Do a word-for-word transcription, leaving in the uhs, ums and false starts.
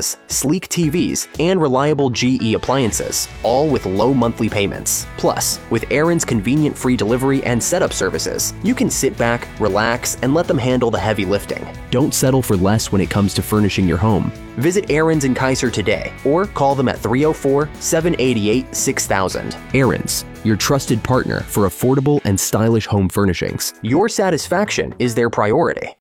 sofas, sleek T Vs, and reliable G E appliances, all with low monthly payments. Plus, with Aaron's convenient free delivery and setup services, you can sit back, relax, and let them handle the heavy lifting. Don't settle for less when it comes to furnishing your home. Visit Aaron's in Kaiser today or call them at three oh four, seven eight eight, six thousand. Aaron's, your trusted partner for affordable and stylish home furnishings. Your satisfaction is their priority.